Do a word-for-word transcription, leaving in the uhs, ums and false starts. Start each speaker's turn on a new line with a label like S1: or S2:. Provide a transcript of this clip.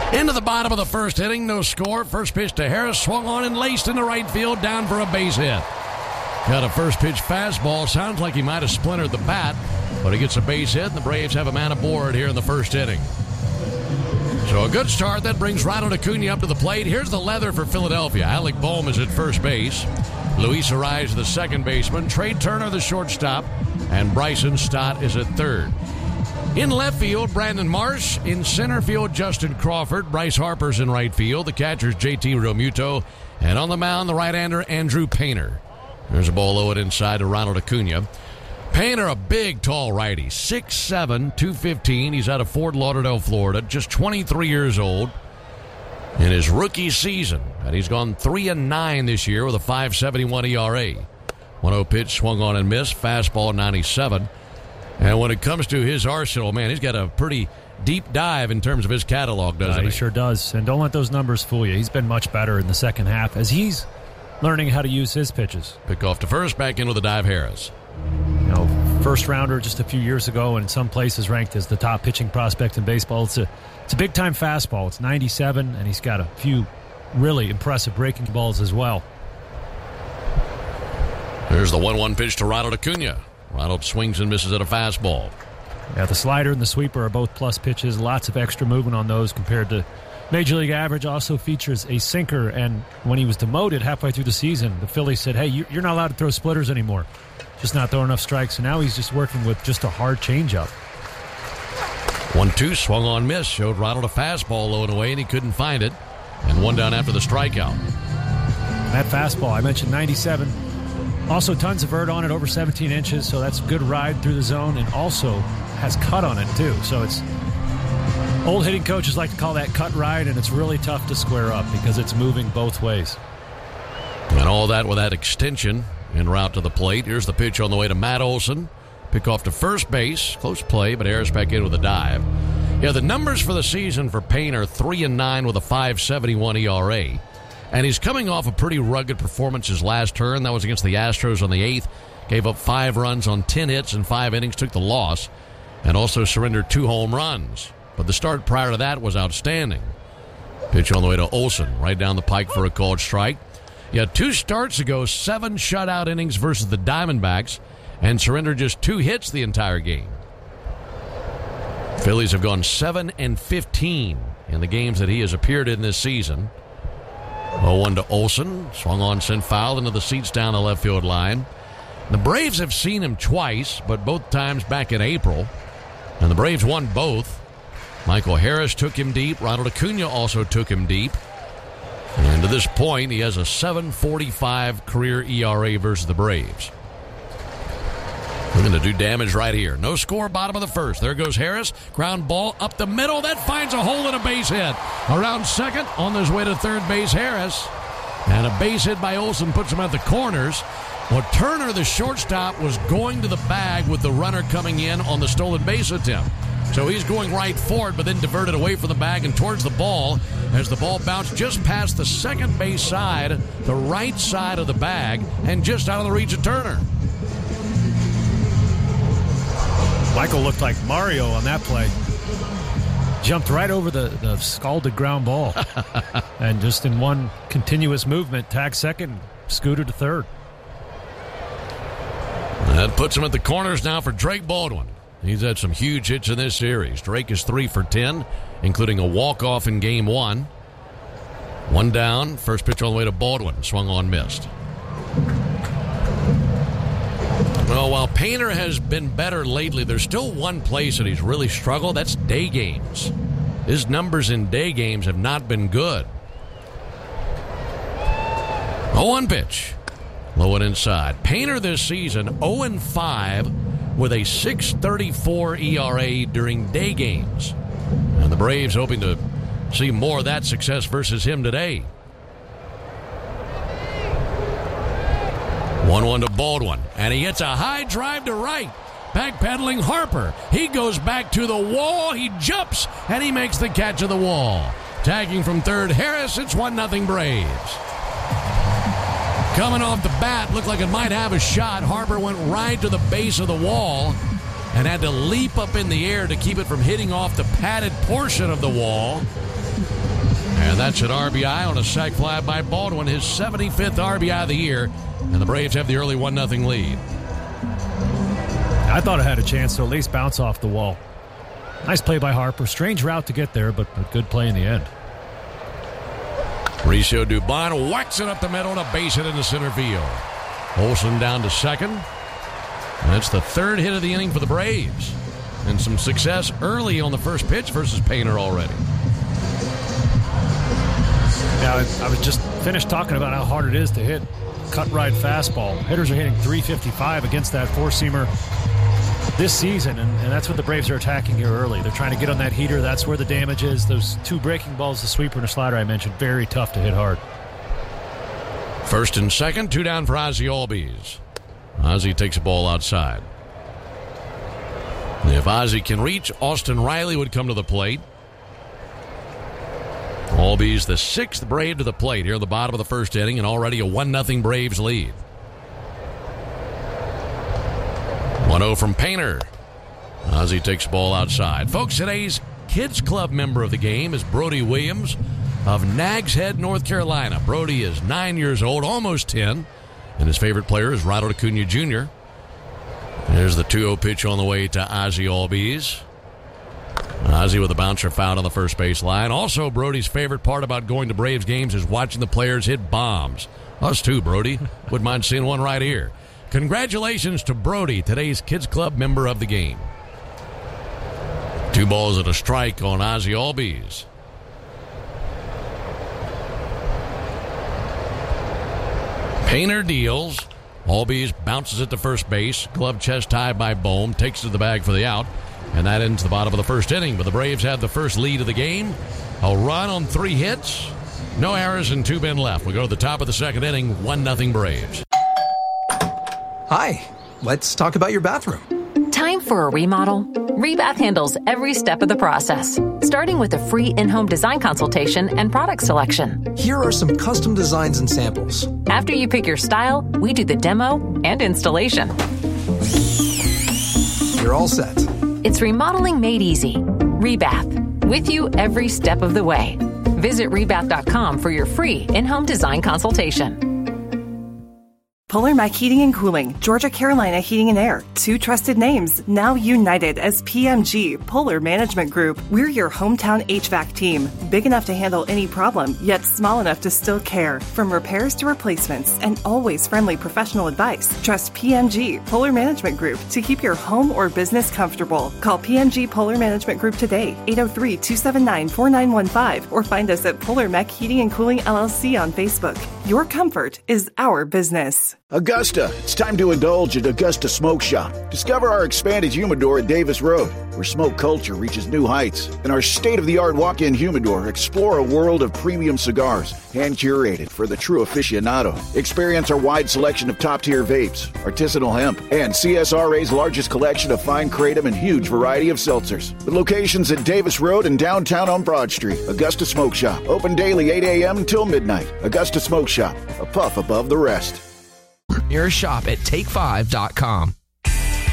S1: Into the bottom of the first inning, no score. First pitch to Harris, swung on and laced into right field, down for a base hit. Got a first pitch fastball. Sounds like he might have splintered the bat, but he gets a base hit, and the Braves have a man aboard here in the first inning. So a good start. That brings Ronald Acuna up to the plate. Here's the leather for Philadelphia. Alec Bohm is at first base. Luis Arraez, the second baseman. Trey Turner, the shortstop. And Bryson Stott is at third. In left field, Brandon Marsh. In center field, Justin Crawford. Bryce Harper's in right field. The catcher's J T Realmuto. And on the mound, the right-hander, Andrew Painter. There's a ball low and inside to Ronald Acuna. Painter, a big, tall righty, six seven, two fifteen. He's out of Fort Lauderdale, Florida, just twenty-three years old in his rookie season. And he's gone three and nine this year with a five seventy-one E R A. one oh pitch, swung on and missed, fastball ninety-seven. And when it comes to his arsenal, man, he's got a pretty deep dive in terms of his catalog, doesn't
S2: uh,
S1: he?
S2: He sure does. And don't let those numbers fool you. He's been much better in the second half as he's learning how to use his pitches.
S1: Pick off to first, back in with a dive, Harris.
S2: You know, first rounder just a few years ago, and in some places ranked as the top pitching prospect in baseball. It's a it's a big time fastball. It's ninety-seven, and he's got a few really impressive breaking balls as well.
S1: There's the one one pitch to Ronald Acuna. Ronald swings and misses at a fastball.
S2: Yeah, the slider and the sweeper are both plus pitches. Lots of extra movement on those compared to Major League average. Also features a sinker, and when he was demoted halfway through the season, the Phillies said, hey, you're not allowed to throw splitters anymore. Just not throwing enough strikes, and now he's just working with just a hard changeup.
S1: one two, swung on, miss. Showed Ronald a fastball low and away, and he couldn't find it. And one down after the strikeout.
S2: That fastball, I mentioned ninety-seven. Also tons of vert on it, over seventeen inches, so that's a good ride through the zone, and also has cut on it, too. So it's old hitting coaches like to call that cut ride, and it's really tough to square up because it's moving both ways.
S1: And all that with that extension en route to the plate. Here's the pitch on the way to Matt Olson. Pick off to first base. Close play, but Harris back in with a dive. Yeah, the numbers for the season for Payne are three and nine with a five seventy-one E R A. And he's coming off a pretty rugged performance his last turn. That was against the Astros on the eighth. Gave up five runs on ten hits in five innings, took the loss, and also surrendered two home runs. But the start prior to that was outstanding. Pitch on the way to Olson, right down the pike for a called strike. Yeah, two starts ago, seven shutout innings versus the Diamondbacks, and surrendered just two hits the entire game. Phillies have gone seven and fifteen in the games that he has appeared in this season. oh one to Olson, swung on, sent foul into the seats down the left field line. The Braves have seen him twice, but both times back in April, and the Braves won both. Michael Harris took him deep. Ronald Acuna also took him deep. And to this point, he has a seven forty-five career E R A versus the Braves. We're going to do damage right here. No score, bottom of the first. There goes Harris. Ground ball up the middle. That finds a hole in a base hit. Around second, on his way to third base, Harris. And a base hit by Olson puts him at the corners. Well, Turner, the shortstop, was going to the bag with the runner coming in on the stolen base attempt. So he's going right for it, but then diverted away from the bag and towards the ball as the ball bounced just past the second base side, the right side of the bag, and just out of the reach of Turner.
S2: Michael looked like Mario on that play. Jumped right over the, the scalded ground ball. And just in one continuous movement, tag second, scooted to third.
S1: That puts him at the corners now for Drake Baldwin. He's had some huge hits in this series. Drake is three for ten, including a walk-off in game one. One down, first pitch all the way to Baldwin. Swung on, missed. Well, while Painter has been better lately, there's still one place that he's really struggled. That's day games. His numbers in day games have not been good. oh one pitch. Low and inside. Painter this season, oh and five with a six thirty-four E R A during day games. And the Braves hoping to see more of that success versus him today. one one to Baldwin, and he hits a high drive to right. Backpedaling Harper. He goes back to the wall. He jumps, and he makes the catch of the wall. Tagging from third, Harris. It's one nothing Braves. Coming off the bat, looked like it might have a shot. Harper went right to the base of the wall and had to leap up in the air to keep it from hitting off the padded portion of the wall. And that's an R B I on a sac fly by Baldwin, his seventy-fifth R B I of the year, and the Braves have the early one nothing lead.
S2: I thought it had a chance to at least bounce off the wall. Nice play by Harper. Strange route to get there, but a good play in the end.
S1: Mauricio Dubon whacks it up the middle and a base hit into center field. Olsen down to second. And that's the third hit of the inning for the Braves. And some success early on the first pitch versus Painter already.
S2: Now, I was just finished talking about how hard it is to hit cut ride fastball. Hitters are hitting three fifty-five against that four-seamer this season, and, and that's what the Braves are attacking here early. They're trying to get on that heater. That's where the damage is. Those two breaking balls, the sweeper and the slider I mentioned, very tough to hit hard.
S1: First and second, two down for Ozzie Albies. Ozzie takes a ball outside. If Ozzie can reach, Austin Riley would come to the plate. Albies, the sixth Brave to the plate here at the bottom of the first inning, and already a one nothing Braves lead. one oh from Painter. Ozzie takes the ball outside. Folks, today's Kids Club member of the game is Brody Williams of Nags Head, North Carolina. Brody is nine years old, almost ten, and his favorite player is Ronald Acuna Junior There's the two oh pitch on the way to Ozzie Albies. Ozzie with a bouncer foul on the first base line. Also, Brody's favorite part about going to Braves games is watching the players hit bombs. Us too, Brody. Wouldn't mind seeing one right here. Congratulations to Brody, today's Kids Club member of the game. Two balls and a strike on Ozzie Albies. Painter deals. Albies bounces it to first base. Glove chest high by Bohm. Takes it to the bag for the out. And that ends the bottom of the first inning. But the Braves have the first lead of the game. A run on three hits. No errors and two men left. We go to the top of the second inning. one nothing Braves.
S3: Hi. Let's talk about your bathroom.
S4: Time for a remodel? Rebath handles every step of the process, starting with a free in-home design consultation and product selection.
S3: Here are some custom designs and samples.
S4: After you pick your style, we do the demo and installation.
S3: You're all set.
S4: It's remodeling made easy. Rebath, with you every step of the way. Visit rebath dot com for your free in-home design consultation.
S5: Polar Mac Heating and Cooling, Georgia Carolina Heating and Air. Two trusted names, now united as P M G, Polar Management Group. We're your hometown H V A C team. Big enough to handle any problem, yet small enough to still care. From repairs to replacements, and always friendly professional advice. Trust P M G, Polar Management Group, to keep your home or business comfortable. Call P M G Polar Management Group today, eight oh three, two seven nine, four nine one five, or find us at Polar Mac Heating and Cooling L L C on Facebook. Your comfort is our business.
S6: Augusta, it's time to indulge at Augusta Smoke Shop. Discover our expanded humidor at Davis Road, where smoke culture reaches new heights. In our state-of-the-art walk-in humidor, explore a world of premium cigars, hand-curated for the true aficionado. Experience our wide selection of top-tier vapes, artisanal hemp, and C S R A's largest collection of fine kratom and huge variety of seltzers. With locations at Davis Road and downtown on Broad Street, Augusta Smoke Shop. Open daily eight a.m. until midnight. Augusta Smoke Shop, a puff above the rest.
S7: Your shop at take five dot com.